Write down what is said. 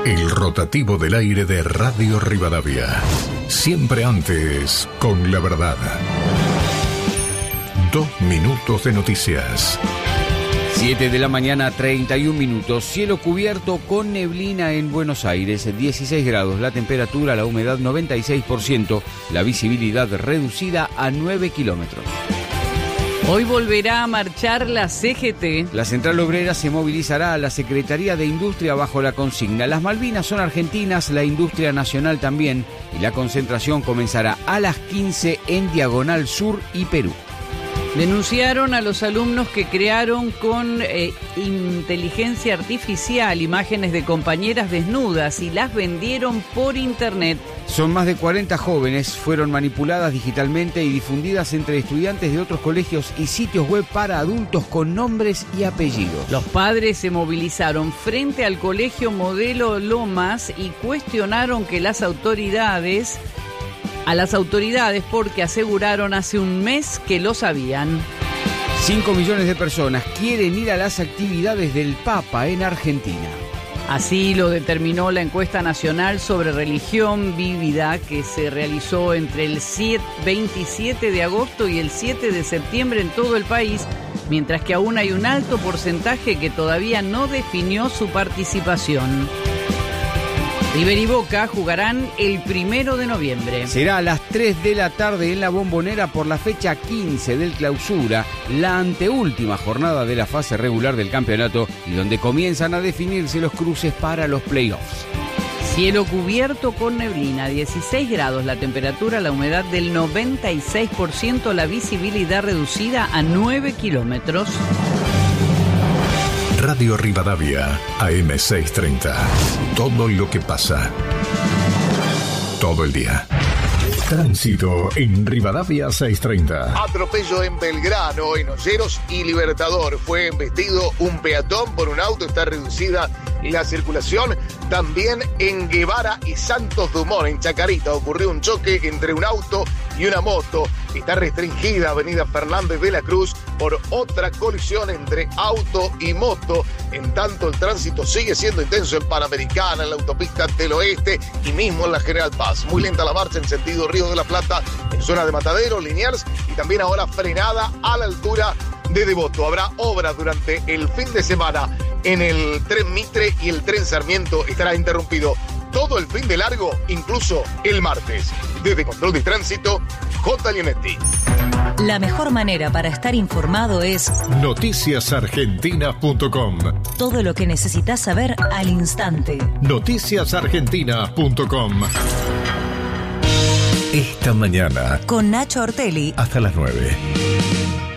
El rotativo del aire de Radio Rivadavia. Siempre antes, con la verdad. 2 minutos de noticias. 7 de la mañana, 31 minutos. Cielo cubierto con neblina en Buenos Aires, 16 grados. La temperatura, la humedad 96%. La visibilidad reducida a 9 kilómetros. Hoy volverá a marchar la CGT. La Central Obrera se movilizará a la Secretaría de Industria bajo la consigna: las Malvinas son argentinas, la industria nacional también, y la concentración comenzará a las 15 en Diagonal Sur y Perú. Denunciaron a los alumnos que crearon con inteligencia artificial imágenes de compañeras desnudas y las vendieron por internet. Son más de 40 jóvenes, fueron manipuladas digitalmente y difundidas entre estudiantes de otros colegios y sitios web para adultos con nombres y apellidos. Los padres se movilizaron frente al Colegio Modelo Lomas y cuestionaron a las autoridades porque aseguraron hace un mes que lo sabían. 5 millones de personas quieren ir a las actividades del Papa en Argentina. Así lo determinó la encuesta nacional sobre religión vívida que se realizó entre el 27 de agosto y el 7 de septiembre en todo el país, mientras que aún hay un alto porcentaje que todavía no definió su participación. River y Boca jugarán el 1 de noviembre. Será a las 3 de la tarde en la Bombonera por la fecha 15 del Clausura, la anteúltima jornada de la fase regular del campeonato y donde comienzan a definirse los cruces para los playoffs. Cielo cubierto con neblina, 16 grados la temperatura, la humedad del 96%, la visibilidad reducida a 9 kilómetros. Radio Rivadavia, AM 630. Todo lo que pasa. Todo el día. Tránsito en Rivadavia 630. Atropello en Belgrano, en Olleros y Libertador. Fue embestido un peatón por un auto, está reducida la circulación. También en Guevara y Santos Dumont, en Chacarita, ocurrió un choque entre un auto y una moto. Está restringida Avenida Fernández de la Cruz por otra colisión entre auto y moto. En tanto, el tránsito sigue siendo intenso en Panamericana, en la autopista del Oeste y mismo en la General Paz. Muy lenta la marcha en sentido Río de la Plata, en zona de Matadero, Liniers, y también ahora frenada a la altura de Devoto. Habrá obras durante el fin de semana en el tren Mitre y el tren Sarmiento estará interrumpido todo el fin de largo, incluso el martes. Desde Control de Tránsito, J. Leonetti. La mejor manera para estar informado es noticiasargentina.com. Todo lo que necesitas saber al instante. Noticiasargentina.com. Esta mañana Con Nacho Ortelli. hasta las 9.